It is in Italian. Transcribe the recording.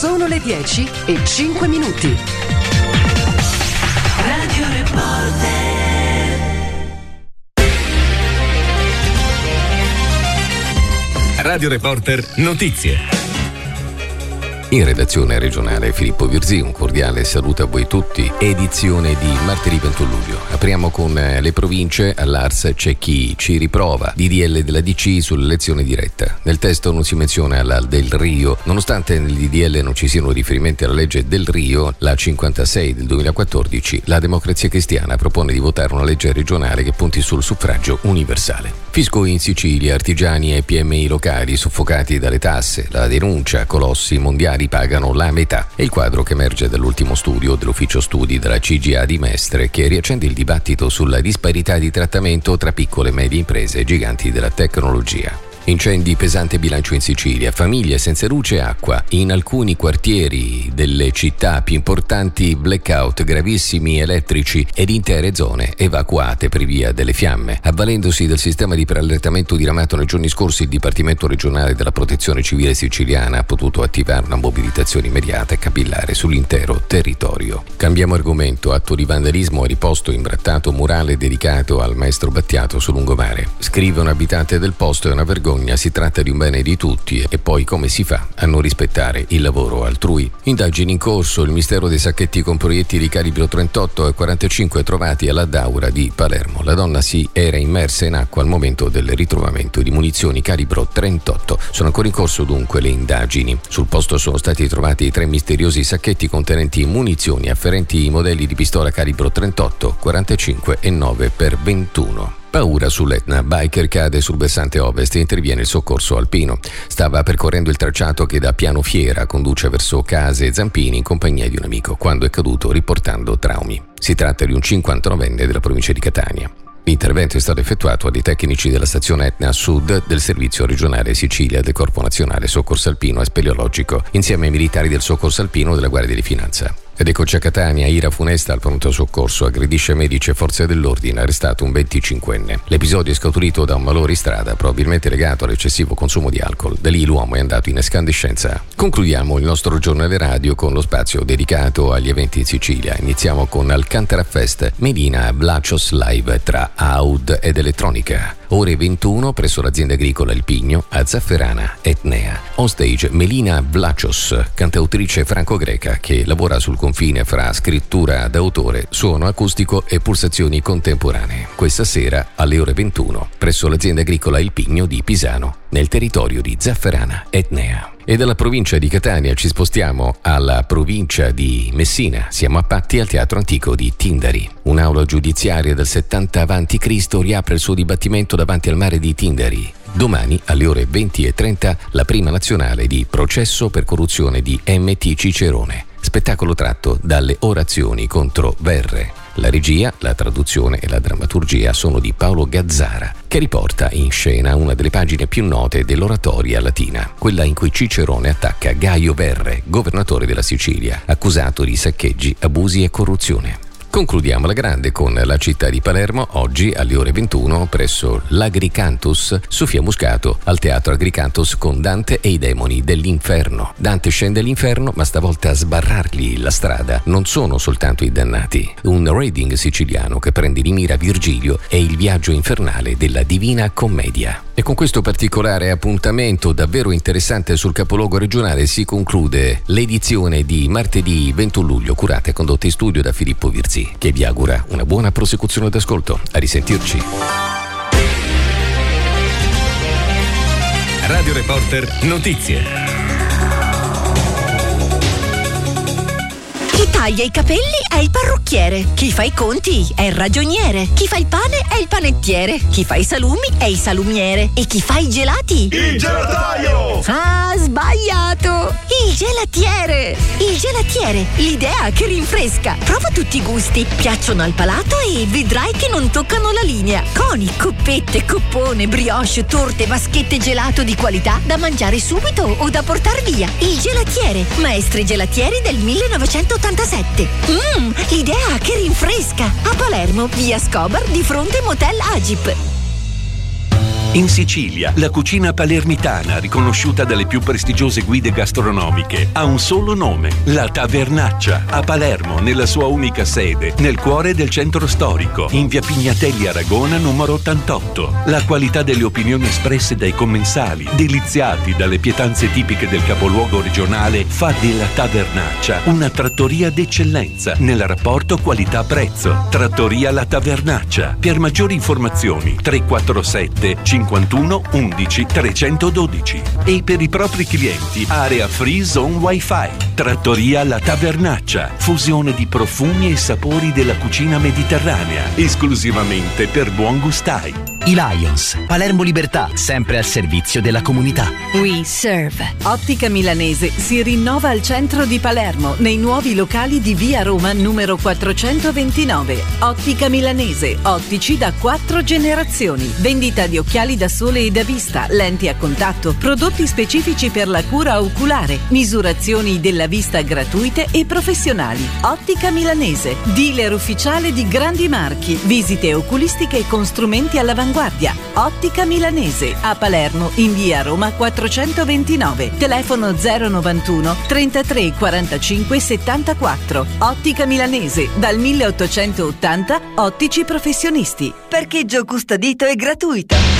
Sono le 10:05. Radio Reporter. Radio Reporter Notizie. In redazione regionale Filippo Virzì, un cordiale saluto a voi tutti. Edizione di martedì 21 luglio. Apriamo con le province. All'Ars c'è chi ci riprova. DDL della DC sull'elezione diretta. Nel testo non si menziona la Del Rio. Nonostante nel DDL non ci siano riferimenti alla legge Del Rio, la 56 del 2014, la Democrazia Cristiana propone di votare una legge regionale che punti sul suffragio universale. Fisco in Sicilia, artigiani e PMI locali soffocati dalle tasse, la denuncia, colossi mondiali pagano la metà. È il quadro che emerge dall'ultimo studio dell'ufficio studi della CGA di Mestre, che riaccende il dibattito sulla disparità di trattamento tra piccole e medie imprese e giganti della tecnologia. Incendi, pesante bilancio in Sicilia, famiglie senza luce e acqua. In alcuni quartieri delle città più importanti, blackout gravissimi elettrici ed intere zone evacuate per via delle fiamme. Avvalendosi del sistema di preallertamento diramato nei giorni scorsi, il Dipartimento regionale della Protezione Civile siciliana ha potuto attivare una mobilitazione immediata e capillare sull'intero territorio. Cambiamo argomento. Atto di vandalismo e riposto imbrattato murale dedicato al maestro Battiato sul lungomare. Scrive un abitante del posto: è una vergogna. Si tratta di un bene di tutti e poi come si fa a non rispettare il lavoro altrui? Indagini in corso. Il mistero dei sacchetti con proiettili calibro 38 e 45 trovati alla Daura di Palermo. La donna si era immersa in acqua al momento del ritrovamento di munizioni calibro 38. Sono ancora in corso dunque le indagini. Sul posto sono stati trovati 3 misteriosi sacchetti contenenti munizioni afferenti ai modelli di pistola calibro 38, 45 e 9x21. Paura sull'Etna, biker cade sul versante ovest e interviene il soccorso alpino. Stava percorrendo il tracciato che da Piano Fiera conduce verso Case Zampini in compagnia di un amico, quando è caduto riportando traumi. Si tratta di un 59enne della provincia di Catania. L'intervento è stato effettuato dai tecnici della stazione Etna Sud del Servizio Regionale Sicilia del Corpo Nazionale Soccorso Alpino e Speleologico, insieme ai militari del Soccorso Alpino della Guardia di Finanza. Ed eccoci a Catania, ira funesta al pronto soccorso, aggredisce medici e forze dell'ordine, arrestato un 25enne. L'episodio è scaturito da un malore in strada, probabilmente legato all'eccessivo consumo di alcol. Da lì l'uomo è andato in escandescenza. Concludiamo il nostro giornale radio con lo spazio dedicato agli eventi in Sicilia. Iniziamo con Alcantara Fest, Melina Vlachos Live tra Aud ed elettronica. Ore 21 presso l'azienda agricola Il Pigno a Zafferana, Etnea. On stage Melina Vlachos, cantautrice franco-greca che lavora sul confine fra scrittura d'autore, suono acustico e pulsazioni contemporanee. Questa sera alle ore 21 presso l'azienda agricola Il Pigno di Pisano, nel territorio di Zafferana, Etnea. E dalla provincia di Catania ci spostiamo alla provincia di Messina. Siamo a Patti, al Teatro Antico di Tindari. Un'aula giudiziaria del 70 a.C. riapre il suo dibattimento davanti al mare di Tindari. Domani alle ore 20:30 la prima nazionale di processo per corruzione di MT Cicerone. Spettacolo tratto dalle orazioni contro Verre. La regia, la traduzione e la drammaturgia sono di Paolo Gazzara, che riporta in scena una delle pagine più note dell'oratoria latina, quella in cui Cicerone attacca Gaio Verre, governatore della Sicilia, accusato di saccheggi, abusi e corruzione. Concludiamo la grande con la città di Palermo, oggi alle ore 21 presso l'Agricantus, Sofia Muscato al Teatro Agricantus con Dante e i demoni dell'inferno. Dante scende all'inferno, ma stavolta a sbarrargli la strada non sono soltanto i dannati. Un reading siciliano che prende di mira Virgilio e il viaggio infernale della Divina Commedia. E con questo particolare appuntamento davvero interessante sul capoluogo regionale si conclude l'edizione di martedì 21 luglio, curata e condotta in studio da Filippo Virzì, che vi augura una buona prosecuzione d'ascolto. A risentirci. Radio Reporter Notizie. Chi taglia i capelli è il parrucchiere, chi fa i conti è il ragioniere, chi fa il pane è il panettiere, chi fa i salumi è il salumiere e chi fa i gelati? Il gelataio! Ah, sbagliato! Il gelatiere! Il gelatiere, l'idea che rinfresca. Prova tutti i gusti, piacciono al palato e vedrai che non toccano la linea. Coni, coppette, coppone, brioche, torte, vaschette gelato di qualità da mangiare subito o da portar via. Il gelatiere, maestri gelatieri del 1987. L'idea che rinfresca. A Palermo, via Scobar, di fronte Motel Agip. In Sicilia, la cucina palermitana, riconosciuta dalle più prestigiose guide gastronomiche, ha un solo nome: La Tavernaccia, a Palermo, nella sua unica sede, nel cuore del centro storico, in via Pignatelli Aragona numero 88. La qualità delle opinioni espresse dai commensali, deliziati dalle pietanze tipiche del capoluogo regionale, fa della Tavernaccia una trattoria d'eccellenza nel rapporto qualità-prezzo. Trattoria La Tavernaccia. Per maggiori informazioni 347 51 11 312. E per i propri clienti area free zone wifi. Trattoria La Tavernaccia. Fusione di profumi e sapori della cucina mediterranea, esclusivamente per buon gustai. I Lions, Palermo Libertà, sempre al servizio della comunità. We serve. Ottica Milanese si rinnova al centro di Palermo, nei nuovi locali di via Roma numero 429. Ottica Milanese, ottici da 4 generazioni. Vendita di occhiali da sole e da vista, lenti a contatto, prodotti specifici per la cura oculare, misurazioni della vista gratuite e professionali. Ottica Milanese, dealer ufficiale di grandi marchi, visite oculistiche con strumenti all'avanguardia. Ottica Milanese, a Palermo in via Roma 429. Telefono 091 33 45 74. Ottica Milanese, dal 1880, ottici professionisti. Parcheggio custodito e gratuito.